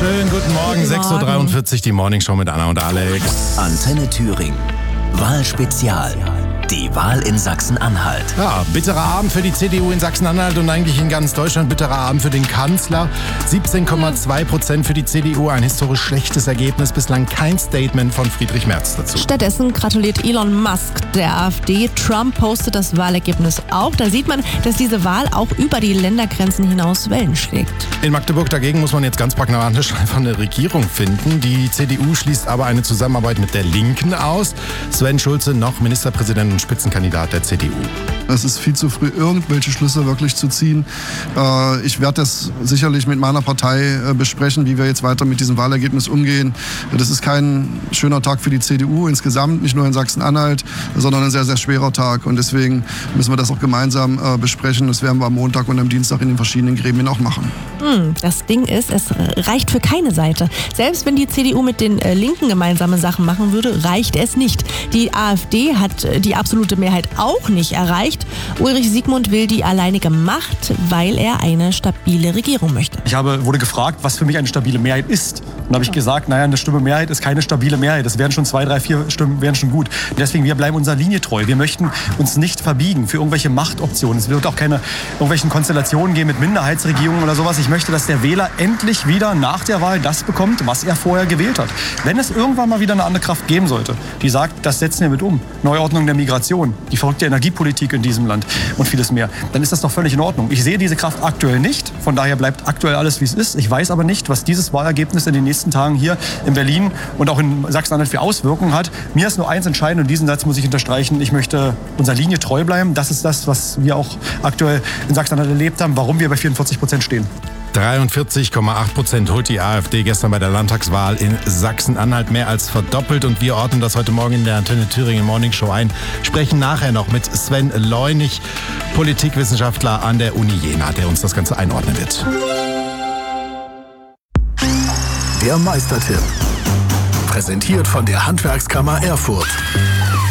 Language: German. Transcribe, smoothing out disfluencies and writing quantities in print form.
Schönen guten Morgen, 6.43 Uhr, die Morningshow mit Anna und Alex. Antenne Thüringen. Wahlspezial. Die Wahl in Sachsen-Anhalt. Ja, bitterer Abend für die CDU in Sachsen-Anhalt und eigentlich in ganz Deutschland. Bitterer Abend für den Kanzler. 17,2% für die CDU. Ein historisch schlechtes Ergebnis. Bislang kein Statement von Friedrich Merz dazu. Stattdessen gratuliert Elon Musk der AfD. Trump postet das Wahlergebnis auch. Da sieht man, dass diese Wahl auch über die Ländergrenzen hinaus Wellen schlägt. In Magdeburg dagegen muss man jetzt ganz pragmatisch einfach eine Regierung finden. Die CDU schließt aber eine Zusammenarbeit mit der Linken aus. Sven Schulze noch Ministerpräsident und Spitzenkandidat der CDU. Es ist viel zu früh, irgendwelche Schlüsse wirklich zu ziehen. Ich werde das sicherlich mit meiner Partei besprechen, wie wir jetzt weiter mit diesem Wahlergebnis umgehen. Das ist kein schöner Tag für die CDU insgesamt, nicht nur in Sachsen-Anhalt, sondern ein sehr, sehr schwerer Tag. Und deswegen müssen wir das auch gemeinsam besprechen. Das werden wir am Montag und am Dienstag in den verschiedenen Gremien auch machen. Das Ding ist, es reicht für keine Seite. Selbst wenn die CDU mit den Linken gemeinsame Sachen machen würde, reicht es nicht. Die AfD hat die absolute Mehrheit auch nicht erreicht. Ulrich Siegmund will die alleinige Macht, weil er eine stabile Regierung möchte. Ich wurde gefragt, was für mich eine stabile Mehrheit ist. Und da habe ich gesagt, naja, eine Stimme Mehrheit ist keine stabile Mehrheit. Es wären schon 2, 3, 4 Stimmen wären schon gut. Und deswegen, wir bleiben unserer Linie treu. Wir möchten uns nicht verbiegen für irgendwelche Machtoptionen. Es wird auch keine irgendwelchen Konstellationen geben mit Minderheitsregierungen oder sowas. Ich möchte, dass der Wähler endlich wieder nach der Wahl das bekommt, was er vorher gewählt hat. Wenn es irgendwann mal wieder eine andere Kraft geben sollte, die sagt, das setzen wir mit um. Neuordnung der Migration, die verrückte Energiepolitik in diesem Land und vieles mehr. Dann ist das doch völlig in Ordnung. Ich sehe diese Kraft aktuell nicht. Von daher bleibt aktuell alles, wie es ist. Ich weiß aber nicht, was dieses Wahlergebnis in den nächsten Tagen hier in Berlin und auch in Sachsen-Anhalt für Auswirkungen hat. Mir ist nur eins entscheidend und diesen Satz muss ich unterstreichen. Ich möchte unserer Linie treu bleiben. Das ist das, was wir auch aktuell in Sachsen-Anhalt erlebt haben, warum wir bei 44% stehen. 43,8% holt die AfD gestern bei der Landtagswahl in Sachsen-Anhalt, mehr als verdoppelt. Und wir ordnen das heute Morgen in der Antenne Thüringen Morning Show ein. Sprechen nachher noch mit Sven Leunig, Politikwissenschaftler an der Uni Jena, der uns das Ganze einordnen wird. Der Meistertipp. Präsentiert von der Handwerkskammer Erfurt.